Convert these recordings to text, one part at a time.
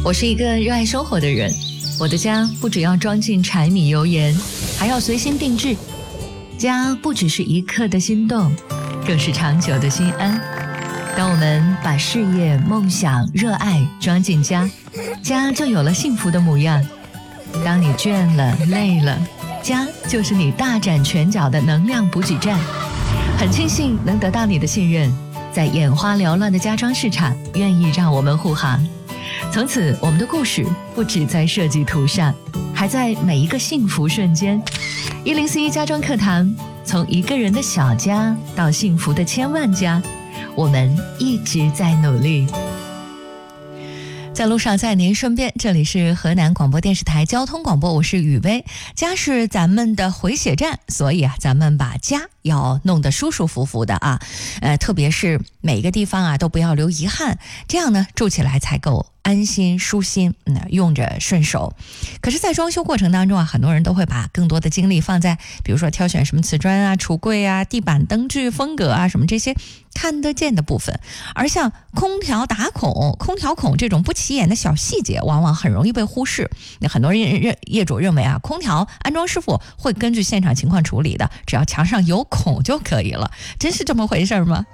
我是一个热爱生活的人，我的家不只要装进柴米油盐，还要随心定制。家不只是一刻的心动，更是长久的心安。当我们把事业、梦想、热爱装进家，家就有了幸福的模样。当你倦了、累了，家就是你大展拳脚的能量补给站。很庆幸能得到你的信任，在眼花缭乱的家装市场，愿意让我们护航。从此，我们的故事不只在设计图上，还在每一个幸福瞬间。1041家装课堂，从一个人的小家到幸福的千万家，我们一直在努力。在路上载您顺便，这里是河南广播电视台交通广播，我是雨薇。家是咱们的回血站，所以咱们把家要弄得舒舒服服的啊，特别是每个地方都不要留遗憾，这样呢住起来才够安心舒心，用着顺手。可是在装修过程当中很多人都会把更多的精力放在比如说挑选什么瓷砖橱柜地板灯具风格什么这些看得见的部分，而像空调打孔、空调孔这种不起眼的小细节往往很容易被忽视。很多业主认为空调安装师傅会根据现场情况处理的，只要墙上有孔就可以了。真是这么回事吗？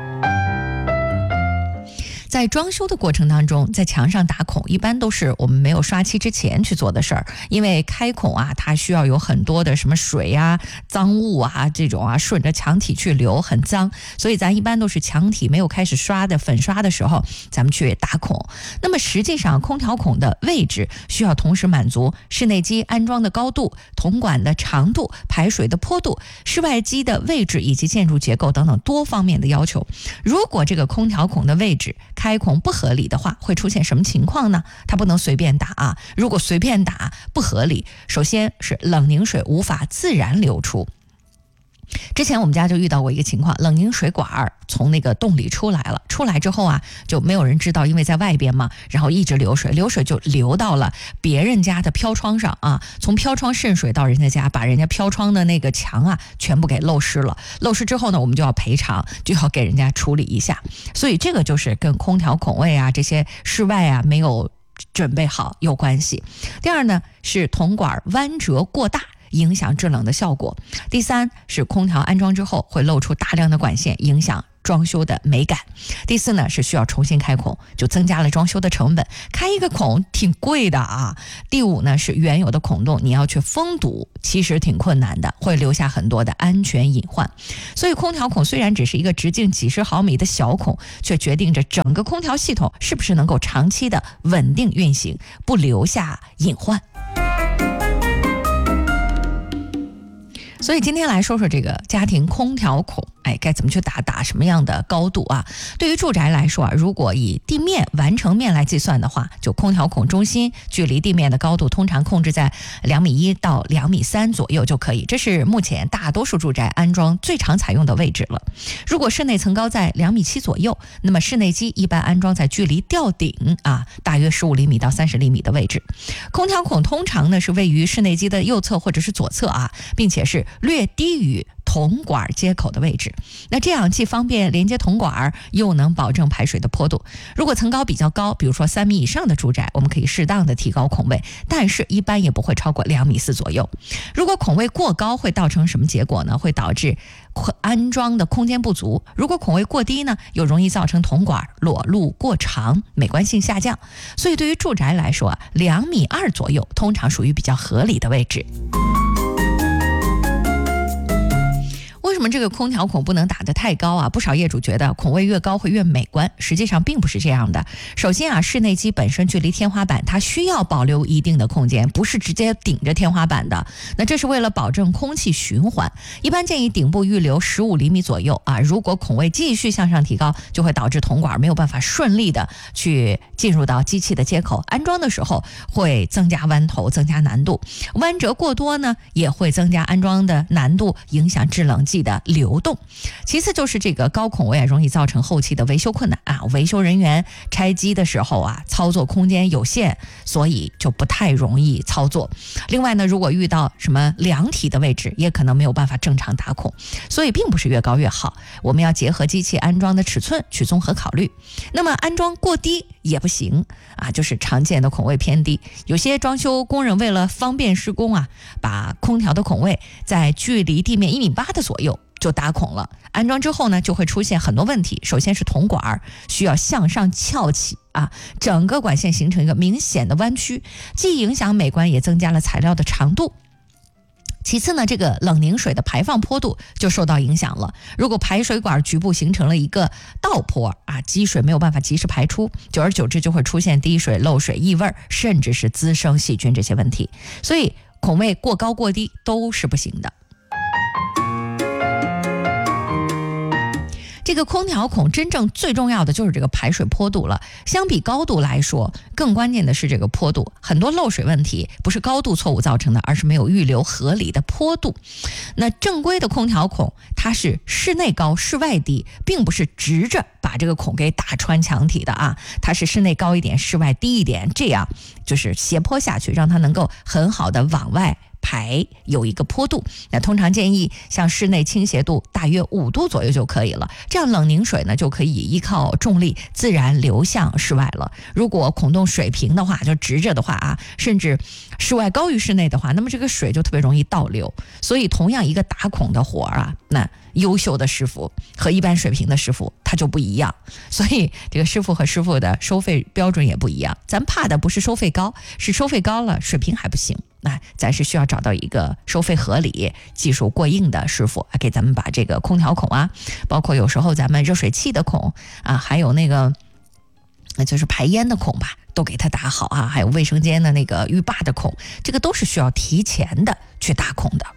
在装修的过程当中，在墙上打孔一般都是我们没有刷漆之前去做的事儿，因为开孔它需要有很多的什么水脏物这种顺着墙体去流，很脏，所以咱一般都是墙体没有开始刷的粉刷的时候，咱们去打孔。那么实际上空调孔的位置需要同时满足室内机安装的高度、铜管的长度、排水的坡度、室外机的位置以及建筑结构等等多方面的要求。如果这个空调孔的位置开孔不合理的话，会出现什么情况呢？它不能随便打如果随便打不合理，首先是冷凝水无法自然流出。之前我们家就遇到过一个情况，冷凝水管从那个洞里出来了，出来之后就没有人知道，因为在外边嘛，然后一直流水就流到了别人家的飘窗上从飘窗渗水到人家家，把人家飘窗的那个墙全部给漏湿了。漏湿之后呢，我们就要赔偿，就要给人家处理一下。所以这个就是跟空调孔位这些室外没有准备好有关系。第二呢，是铜管弯折过大，影响制冷的效果。第三是空调安装之后会露出大量的管线，影响装修的美感。第四呢，是需要重新开孔，就增加了装修的成本，开一个孔挺贵的第五呢，是原有的孔洞你要去封堵，其实挺困难的，会留下很多的安全隐患。所以空调孔虽然只是一个直径几十毫米的小孔，却决定着整个空调系统是不是能够长期的稳定运行，不留下隐患。所以今天来说说这个家庭空调孔，该怎么去打什么样的高度对于住宅来说如果以地面完成面来计算的话，就空调孔中心距离地面的高度通常控制在2.1米到2.3米左右就可以，这是目前大多数住宅安装最常采用的位置了。如果室内层高在2.7米左右，那么室内机一般安装在距离吊顶大约15厘米到30厘米的位置。空调孔通常呢是位于室内机的右侧或者是左侧并且是略低于铜管接口的位置，那这样既方便连接铜管，又能保证排水的坡度。如果层高比较高，比如说3米以上的住宅，我们可以适当的提高孔位，但是一般也不会超过2.4米左右。如果孔位过高，会造成什么结果呢？会导致安装的空间不足。如果孔位过低呢，又容易造成铜管裸露过长，美观性下降。所以对于住宅来说2.2米左右通常属于比较合理的位置。为什么这个空调孔不能打得太高不少业主觉得孔位越高会越美观，实际上并不是这样的。首先室内机本身距离天花板它需要保留一定的空间，不是直接顶着天花板的。那这是为了保证空气循环，一般建议顶部预留15厘米左右如果孔位继续向上提高，就会导致铜管没有办法顺利的去进入到机器的接口，安装的时候会增加弯头，增加难度。弯折过多呢，也会增加安装的难度，影响制冷剂的流动。其次就是这个高孔位容易造成后期的维修困难维修人员拆机的时候操作空间有限，所以就不太容易操作。另外呢，如果遇到什么量体的位置，也可能没有办法正常打孔，所以并不是越高越好，我们要结合机器安装的尺寸去综合考虑。那么安装过低也不行啊，就是常见的孔位偏低。有些装修工人为了方便施工啊，把空调的孔位在距离地面1.8米的左右就打孔了。安装之后呢，就会出现很多问题。首先是铜管需要向上翘起啊，整个管线形成一个明显的弯曲，既影响美观，也增加了材料的长度。其次呢，这个冷凝水的排放坡度就受到影响了。如果排水管局部形成了一个倒坡啊，积水没有办法及时排出，久而久之就会出现滴水、漏水、异味，甚至是滋生细菌这些问题。所以孔位过高过低都是不行的。这个空调孔真正最重要的就是这个排水坡度了。相比高度来说，更关键的是这个坡度。很多漏水问题不是高度错误造成的，而是没有预留合理的坡度。那正规的空调孔它是室内高室外低，并不是直着把这个孔给打穿墙体的啊，它是室内高一点室外低一点，这样就是斜坡下去，让它能够很好的往外排，有一个坡度。那通常建议像室内倾斜度大约5度左右就可以了，这样冷凝水呢就可以依靠重力自然流向室外了。如果孔洞水平的话，就直着的话啊，甚至室外高于室内的话，那么这个水就特别容易倒流。所以同样一个打孔的活啊，那优秀的师傅和一般水平的师傅他就不一样，所以这个师傅和师傅的收费标准也不一样。咱怕的不是收费高，是收费高了水平还不行。那咱是需要找到一个收费合理、技术过硬的师傅，给咱们把这个空调孔啊，包括有时候咱们热水器的孔啊，还有那个就是排烟的孔吧，都给它打好啊，还有卫生间的那个浴霸的孔，这个都是需要提前的去打孔的。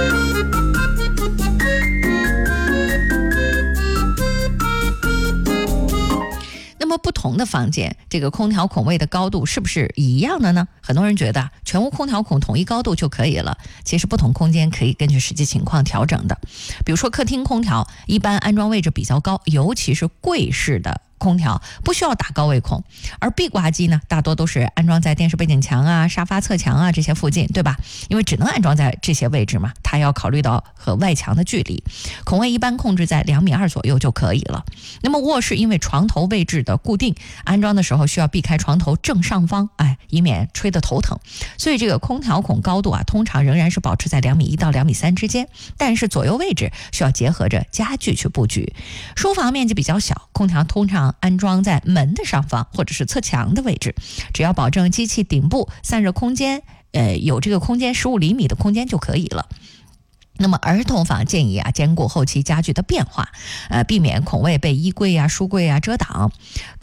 那么不同的房间，这个空调孔位的高度是不是一样的呢？很多人觉得全屋空调孔统一高度就可以了，其实不同空间可以根据实际情况调整的。比如说客厅空调一般安装位置比较高，尤其是柜式的空调不需要打高位孔，而壁挂机呢，大多都是安装在电视背景墙啊、沙发侧墙啊这些附近，对吧？因为只能安装在这些位置嘛，它要考虑到和外墙的距离，孔位一般控制在2.2米左右就可以了。那么卧室因为床头位置的固定，安装的时候需要避开床头正上方，以免吹得头疼，所以这个空调孔高度啊，通常仍然是保持在2.1米到2.3米之间，但是左右位置需要结合着家具去布局。书房面积比较小，空调通常安装在门的上方或者是侧墙的位置，只要保证机器顶部散热空间有这个空间15厘米的空间就可以了。那么儿童房建议兼顾后期家具的变化，避免孔位被衣柜书柜遮挡。